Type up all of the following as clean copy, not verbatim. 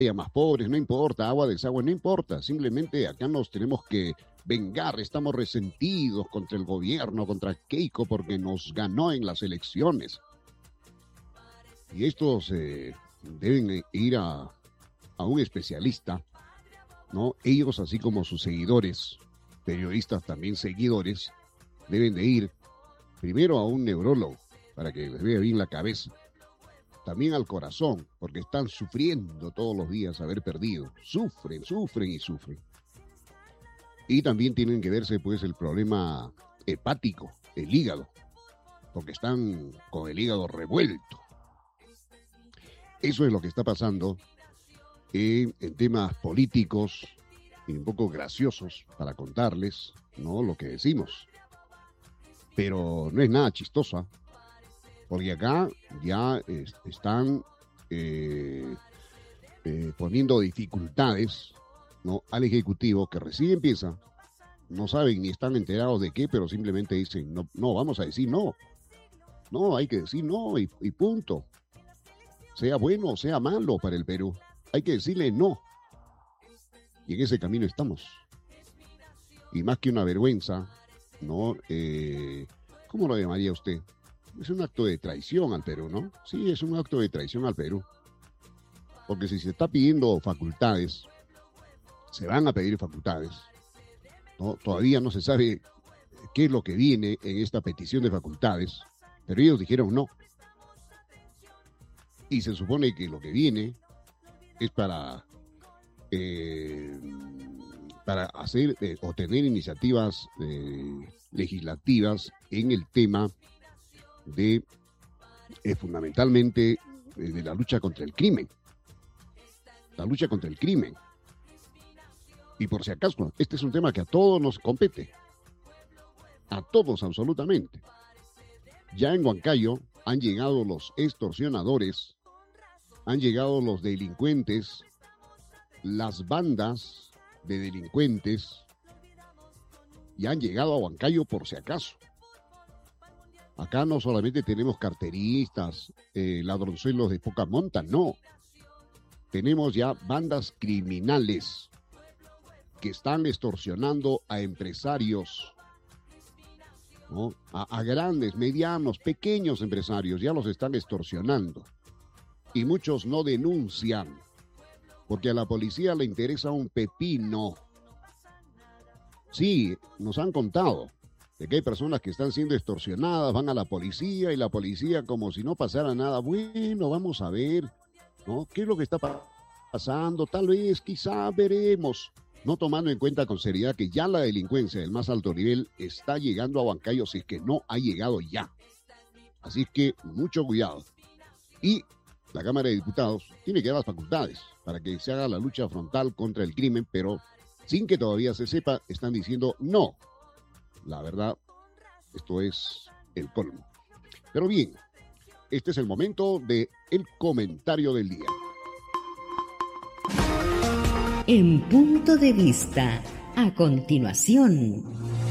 haya más pobres, no importa, agua, desagüe, no importa. Simplemente acá nos tenemos que vengar, estamos resentidos contra el gobierno, contra Keiko, porque nos ganó en las elecciones. Y estos deben ir a un especialista, ¿no? Ellos, así como sus seguidores, periodistas también seguidores, deben de ir primero a un neurólogo para que les vea bien la cabeza. También al corazón, porque están sufriendo todos los días haber perdido. Sufren, sufren y sufren. Y también tienen que verse, pues, el problema hepático, el hígado, porque están con el hígado revuelto. Eso es lo que está pasando en temas políticos y un poco graciosos para contarles, ¿no? Lo que decimos. Pero no es nada chistosa, porque acá ya están poniendo dificultades, ¿no? Al Ejecutivo, que recién empieza, no saben ni están enterados de qué, pero simplemente dicen, no, no, vamos a decir no. No, hay que decir no y punto. Sea bueno o sea malo para el Perú, hay que decirle no. Y en ese camino estamos. Y más que una vergüenza, ¿no? ¿Cómo lo llamaría usted? Es un acto de traición al Perú, ¿no? Sí, es un acto de traición al Perú. Porque si se está pidiendo facultades, se van a pedir facultades, ¿no? Todavía no se sabe qué es lo que viene en esta petición de facultades, pero ellos dijeron no. Y se supone que lo que viene es para hacer o tener iniciativas legislativas en el tema de fundamentalmente de la lucha contra el crimen. La lucha contra el crimen. Y por si acaso, este es un tema que a todos nos compete. A todos, absolutamente. Ya en Huancayo han llegado los extorsionadores, han llegado los delincuentes, las bandas de delincuentes, y han llegado a Huancayo por si acaso. Acá no solamente tenemos carteristas, ladronzuelos de poca monta, no. Tenemos ya bandas criminales que están extorsionando a empresarios, ¿no? A grandes, medianos, pequeños empresarios, ya los están extorsionando. Y muchos no denuncian, porque a la policía le interesa un pepino. Sí, nos han contado de que hay personas que están siendo extorsionadas, van a la policía y la policía como si no pasara nada. Bueno, vamos a ver, ¿no? ¿Qué es lo que está pasando? Tal vez, quizá veremos. No tomando en cuenta con seriedad que ya la delincuencia del más alto nivel está llegando a Huancayo, si es que no ha llegado ya. Así que mucho cuidado. Y la Cámara de Diputados tiene que dar las facultades para que se haga la lucha frontal contra el crimen, pero sin que todavía se sepa, están diciendo no. La verdad, esto es el colmo. Pero bien, este es el momento de el comentario del día. En Punto de Vista, a continuación,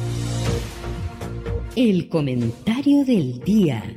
el comentario del día.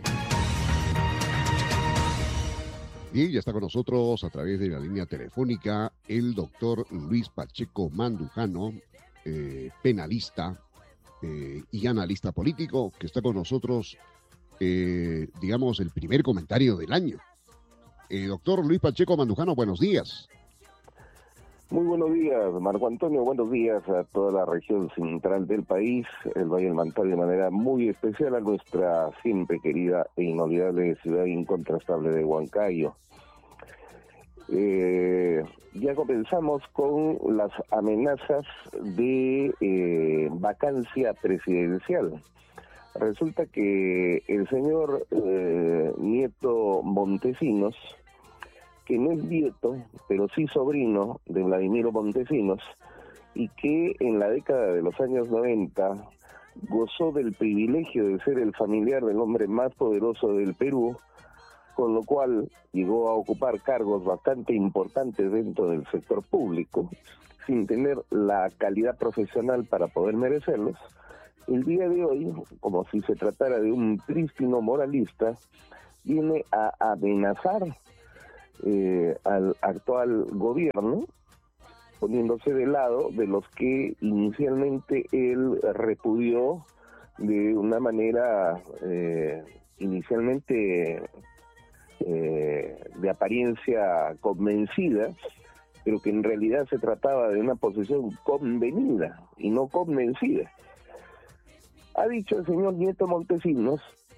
Y ya está con nosotros a través de la línea telefónica el doctor Luis Pacheco Mandujano, penalista y analista político, que está con nosotros, digamos, el primer comentario del año. Doctor Luis Pacheco Mandujano, buenos días. Muy buenos días, Marco Antonio. Buenos días a toda la región central del país, el Valle del Manta, de manera muy especial a nuestra siempre querida e inolvidable ciudad incontrastable de Huancayo. Ya comenzamos con las amenazas de vacancia presidencial. Resulta que el señor Nieto Montesinos, que no es nieto, pero sí sobrino de Vladimiro Montesinos, y que en la década de los años 90 gozó del privilegio de ser el familiar del hombre más poderoso del Perú, con lo cual llegó a ocupar cargos bastante importantes dentro del sector público, sin tener la calidad profesional para poder merecerlos. El día de hoy, como si se tratara de un prístino moralista, viene a amenazar al actual gobierno, poniéndose de lado de los que inicialmente él repudió de una manera inicialmente de apariencia convencida, pero que en realidad se trataba de una posición convenida y no convencida. Ha dicho el señor Nieto Montesinos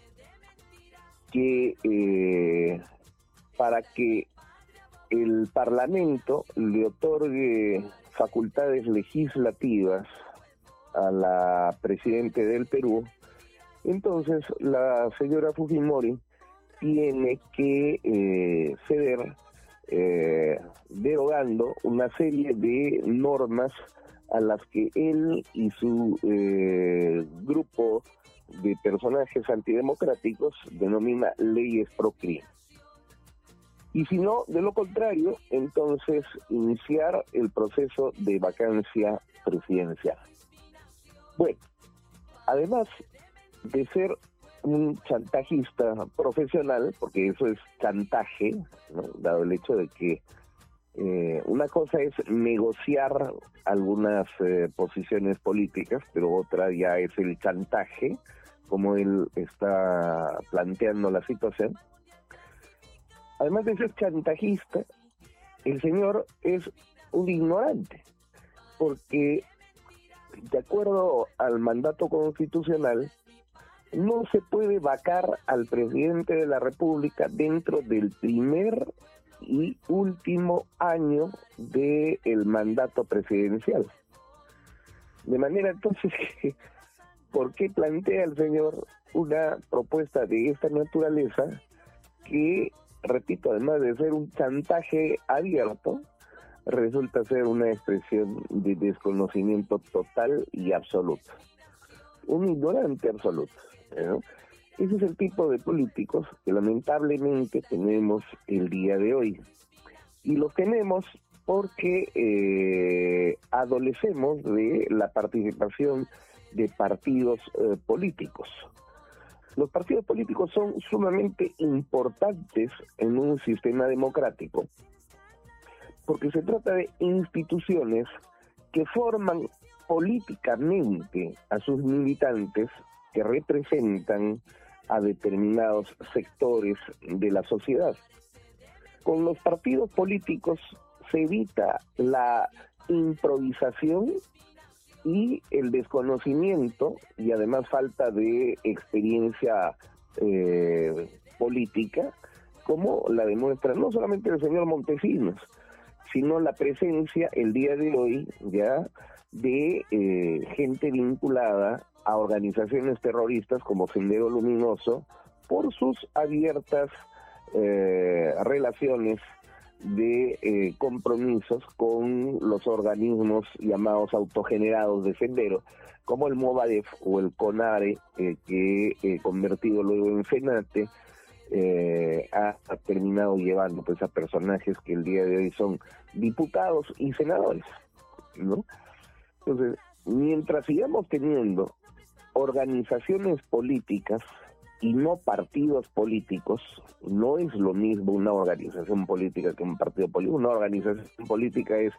que para que el Parlamento le otorgue facultades legislativas a la presidenta del Perú, entonces la señora Fujimori tiene que ceder derogando una serie de normas a las que él y su grupo de personajes antidemocráticos denomina leyes pro crimen. Y si no, de lo contrario, entonces iniciar el proceso de vacancia presidencial. Bueno, además de ser un chantajista profesional, porque eso es chantaje, ¿no?, dado el hecho de que una cosa es negociar algunas posiciones políticas, pero otra ya es el chantaje, como él está planteando la situación. Además de ser chantajista, el señor es un ignorante, porque de acuerdo al mandato constitucional, no se puede vacar al presidente de la República dentro del primer y último año del mandato presidencial. De manera entonces, ¿por qué plantea el señor una propuesta de esta naturaleza que, repito, además de ser un chantaje abierto, resulta ser una expresión de desconocimiento total y absoluto? Un ignorante absoluto, ¿no? Ese es el tipo de políticos que lamentablemente tenemos el día de hoy. Y los tenemos porque adolecemos de la participación de partidos políticos. Los partidos políticos son sumamente importantes en un sistema democrático porque se trata de instituciones que forman políticamente a sus militantes que representan a determinados sectores de la sociedad. Con los partidos políticos se evita la improvisación y el desconocimiento y además falta de experiencia política, como la demuestra no solamente el señor Montesinos, sino la presencia el día de hoy ya de gente vinculada a organizaciones terroristas como Sendero Luminoso por sus abiertas relaciones de compromisos con los organismos llamados autogenerados de Sendero, como el Movadef o el CONARE, que convertido luego en FENATE, ha terminado llevando pues a personajes que el día de hoy son diputados y senadores, ¿no? Entonces, mientras sigamos teniendo organizaciones políticas y no partidos políticos, no es lo mismo una organización política que un partido político. Una organización política es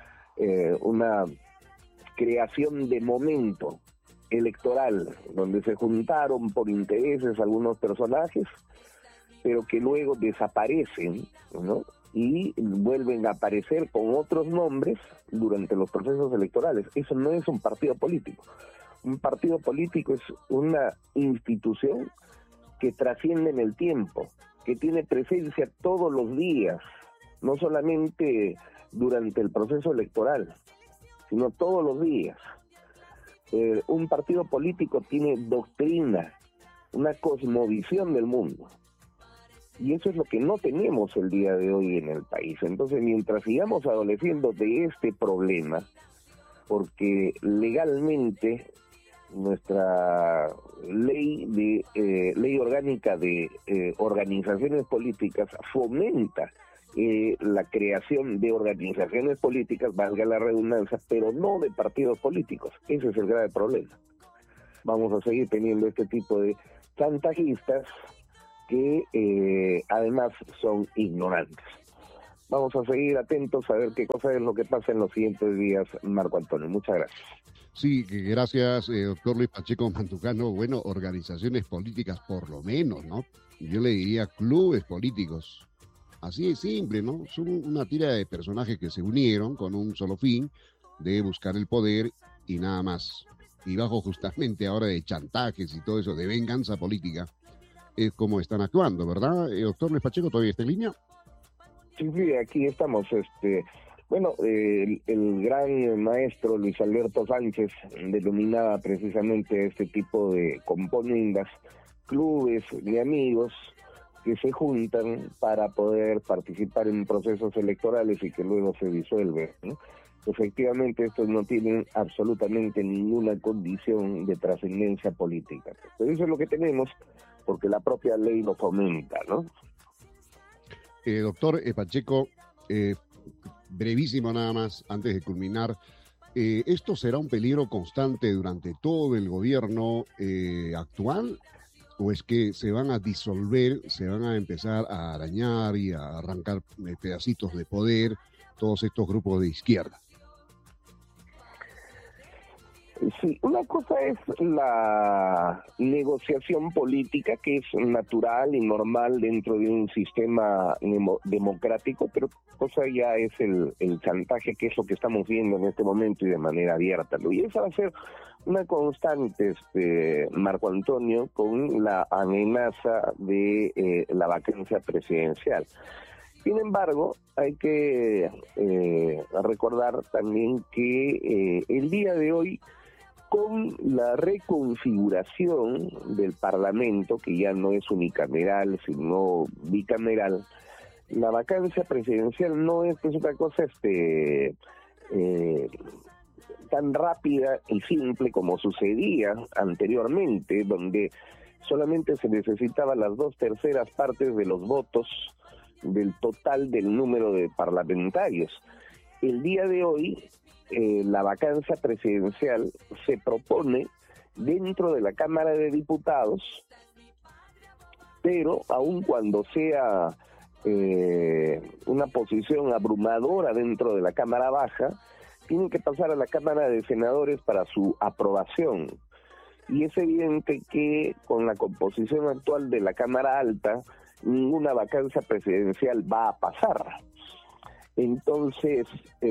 una creación de momento electoral, donde se juntaron por intereses algunos personajes, pero que luego desaparecen, ¿no?, y vuelven a aparecer con otros nombres durante los procesos electorales. Eso no es un partido político. Un partido político es una institución que trasciende en el tiempo, que tiene presencia todos los días, no solamente durante el proceso electoral, sino todos los días. Un partido político tiene doctrina, una cosmovisión del mundo. Y eso es lo que no tenemos el día de hoy en el país. Entonces, mientras sigamos adoleciendo de este problema, porque legalmente nuestra ley orgánica de organizaciones políticas fomenta la creación de organizaciones políticas, valga la redundancia, pero no de partidos políticos. Ese es el grave problema. Vamos a seguir teniendo este tipo de chantajistas que además son ignorantes. vamos a seguir atentos a ver qué cosa es lo que pasa en los siguientes días, Marco Antonio. Muchas gracias. Sí, gracias, doctor Luis Pacheco Mantujano. Bueno, organizaciones políticas por lo menos, ¿no? Yo le diría clubes políticos. Así de simple, ¿no? Son una tira de personajes que se unieron con un solo fin de buscar el poder y nada más. Y bajo justamente ahora de chantajes y todo eso, de venganza política, es como están actuando, ¿verdad? Doctor Luis Pacheco, ¿todavía está en línea? Sí, aquí estamos. Bueno, el gran maestro Luis Alberto Sánchez denominaba precisamente este tipo de componendas, clubes de amigos que se juntan para poder participar en procesos electorales y que luego se disuelven, ¿no? Efectivamente, estos no tienen absolutamente ninguna condición de trascendencia política. Pero eso es lo que tenemos, porque la propia ley lo fomenta, ¿no? Doctor Pacheco, brevísimo nada más, antes de culminar, ¿esto será un peligro constante durante todo el gobierno actual? ¿O es que se van a disolver, se van a empezar a arañar y a arrancar pedacitos de poder todos estos grupos de izquierda? Sí, una cosa es la negociación política, que es natural y normal dentro de un sistema democrático, pero cosa ya es el chantaje, que es lo que estamos viendo en este momento y de manera abierta, ¿no? Y esa va a ser una constante, Marco Antonio, con la amenaza de la vacancia presidencial. Sin embargo, hay que recordar también que el día de hoy, con la reconfiguración del Parlamento, que ya no es unicameral, sino bicameral, la vacancia presidencial no es una cosa tan rápida y simple como sucedía anteriormente, donde solamente se necesitaban las 2/3 partes de los votos del total del número de parlamentarios. El día de hoy, la vacancia presidencial se propone dentro de la Cámara de Diputados, pero aun cuando sea una posición abrumadora dentro de la Cámara Baja, tienen que pasar a la Cámara de Senadores para su aprobación. Y es evidente que con la composición actual de la Cámara Alta, ninguna vacancia presidencial va a pasar. Entonces,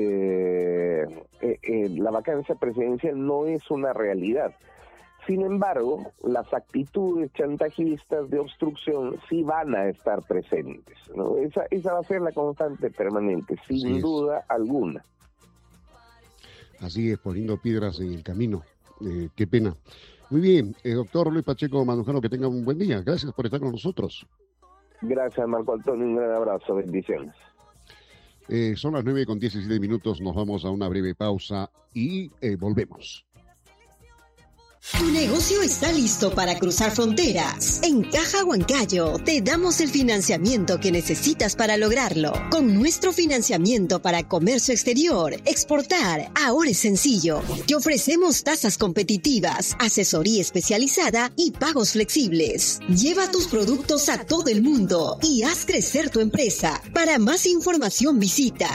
la vacancia presidencial no es una realidad. Sin embargo, las actitudes chantajistas de obstrucción sí van a estar presentes, ¿no? Esa va a ser la constante permanente, sin duda alguna. Así es, poniendo piedras en el camino. Qué pena. Muy bien, doctor Luis Pacheco Mantujano, que tenga un buen día. Gracias por estar con nosotros. Gracias, Marco Antonio. Un gran abrazo. Bendiciones. Son las 9:17. Nos vamos a una breve pausa y volvemos. Tu negocio está listo para cruzar fronteras. En Caja Huancayo te damos el financiamiento que necesitas para lograrlo. Con nuestro financiamiento para comercio exterior, exportar, ahora es sencillo. Te ofrecemos tasas competitivas, asesoría especializada y pagos flexibles. Lleva tus productos a todo el mundo y haz crecer tu empresa. Para más información visita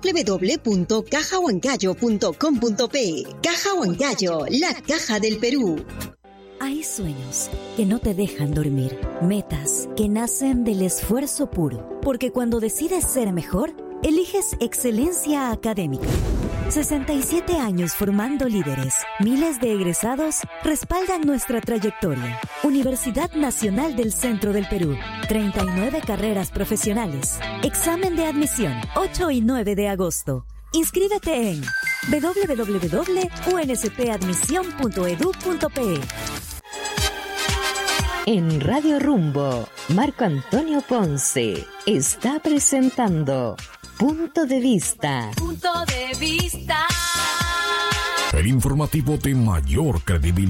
www.cajahuancayo.com.pe. Caja Huancayo, la caja del Perú. Hay sueños que no te dejan dormir, metas que nacen del esfuerzo puro, porque cuando decides ser mejor, eliges excelencia académica. 67 años formando líderes, miles de egresados respaldan nuestra trayectoria. Universidad Nacional del Centro del Perú, 39 carreras profesionales. Examen de admisión, 8 y 9 de agosto. Inscríbete en www.unspadmisión.edu.pe. En Radio Rumbo, Marco Antonio Ponce está presentando Punto de Vista. Punto de Vista. El informativo de mayor credibilidad.